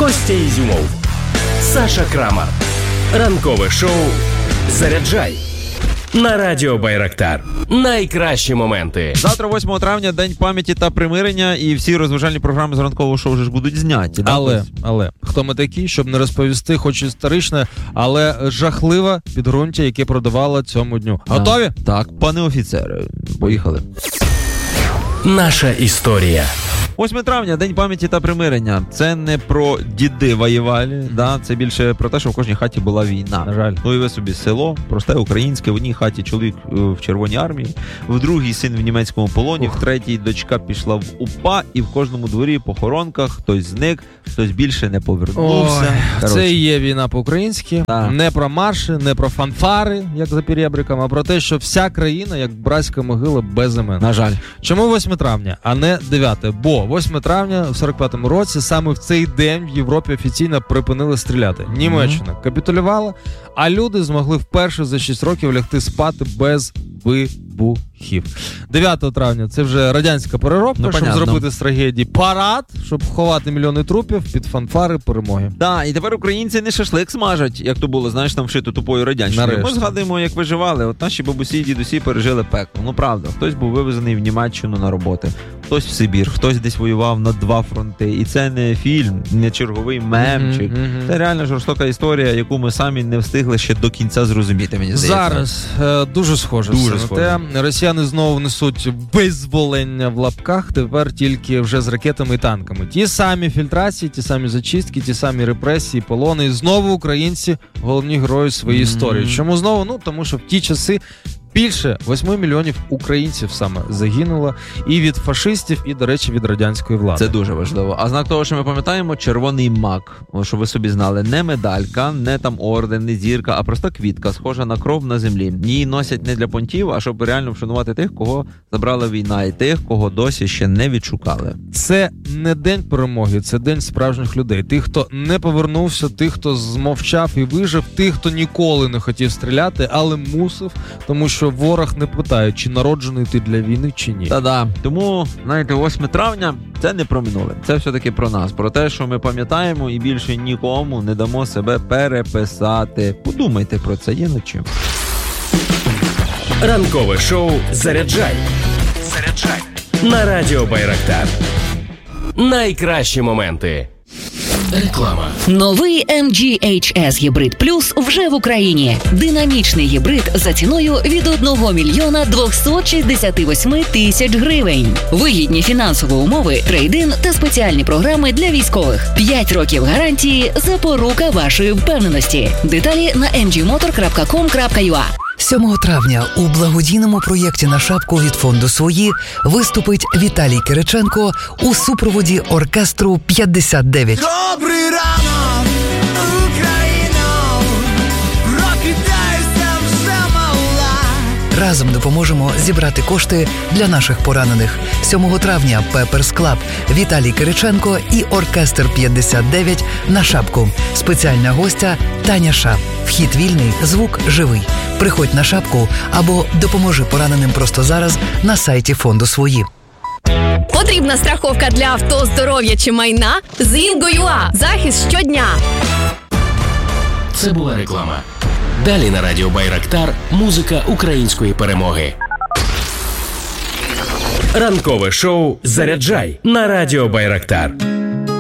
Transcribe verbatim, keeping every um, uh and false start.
Костя Ізюмов, Саша Крамар. Ранкове шоу «Заряджай» на Радіо Байрактар. Найкращі моменти. Завтра, восьмого травня, День пам'яті та примирення, і всі розважальні програми з ранкового шоу вже ж будуть зняті. Але, да? але, хто ми такі, щоб не розповісти, хоч історичне, але жахливе підґрунтя, яке продавало цьому дню. Готові? Так, пане офіцере, поїхали. Наша історія. восьмого травня, День пам'яті та примирення. Це не про діди воювали, да? Це більше про те, що в кожній хаті була війна. На жаль. Ну і ви собі село, просте українське, в одній хаті чоловік в Червоній армії, в другій син в німецькому полоні, Ух. в третій дочка пішла в УПА, і в кожному дворі похоронках хтось зник, хтось більше не повернувся. Ой, це і є війна по-українськи. Так. Не про марші, не про фанфари, як за перебриком, а про те, що вся країна, як братська могила, без імен. На жаль. Чому восьмого травня, а не дев'яте? Бо восьмого травня в сорок п'ятому році саме в цей день в Європі офіційно припинили стріляти. Німеччина mm-hmm. капітулювала, а люди змогли вперше за шість років лягти спати без вибухів. дев'ятого травня це вже радянська переробка, ну, щоб понятно. зробити з трагедії парад, щоб ховати мільйони трупів під фанфари перемоги. Так, да, і тепер українці не шашлик смажать, як то було, знаєш, там вшито тупою радянщиною. Ми згадуємо, як виживали. От наші бабусі і дідусі пережили пекло. Ну, правда, хтось був вивезений в Німеччину на роботи, хтось в Сибір, хтось десь воював на два фронти. І це не фільм, не черговий мемчик. Mm-hmm, mm-hmm. Це реально жорстока історія, яку ми самі не встигли ще до кінця зрозуміти, мені здається. Зараз е, дуже схоже. Дуже все на те. Росіяни знову несуть визволення в лапках, тепер тільки вже з ракетами і танками. Ті самі фільтрації, ті самі зачистки, ті самі репресії, полони. І знову українці головні герої своєї mm-hmm. історії. Чому знову? Ну, тому що в ті часи більше восьми мільйонів українців саме загинуло і від фашистів, і, до речі, від радянської влади. Це дуже важливо. А знак того, що ми пам'ятаємо, червоний мак. Щоб ви собі знали, не медалька, не там орден, не зірка, а просто квітка, схожа на кров на землі. Її носять не для понтів, а щоб реально вшанувати тих, кого забрала війна, і тих, кого досі ще не відшукали. Це не день перемоги, це день справжніх людей. Тих, хто не повернувся, тих, хто змовчав і вижив, тих, хто ніколи не хотів стріляти, але мусив, тому що що ворог не питає, чи народжений ти для війни, чи ні. Та-да. Тому, знаєте, восьмого травня це не про минуле. Це все-таки про нас. Про те, що ми пам'ятаємо і більше нікому не дамо себе переписати. Подумайте про це, є над чим. Ранкове шоу «Заряджай». Заряджай. На Радіо Байрактар. Найкращі моменти. Реклама. Новий ем джі ейч ес Гібрид Плюс вже в Україні. Динамічний гібрид за ціною від одного мільйона двохсот шістдесят вісім тисяч гривень. Вигідні фінансові умови, трейд-ін та спеціальні програми для військових. п'ять років гарантії – запорука вашої впевненості. Деталі на ем джі мотор крапка ком крапка ю а. сьомого травня у благодійному проєкті «На шапку» від фонду «Свої» виступить Віталій Кириченко у супроводі оркестру п'ятдесят дев'ять. Добрий ранок, Україно, прокидайся вже мала. Разом допоможемо зібрати кошти для наших поранених. сьомого травня Pepper's Club, Віталій Кириченко і оркестр п'ятдесят дев'ять «На шапку». Спеціальна гостя Таня Ша. Вхід вільний, звук живий. Приходь на шапку або допоможи пораненим просто зараз на сайті фонду «Свої». Потрібна страховка для авто, здоров'я чи майна? з Інго.ua. Захист щодня. Це була реклама. Далі на Радіо Байрактар музика української перемоги. Ранкове шоу «Заряджай» на Радіо Байрактар.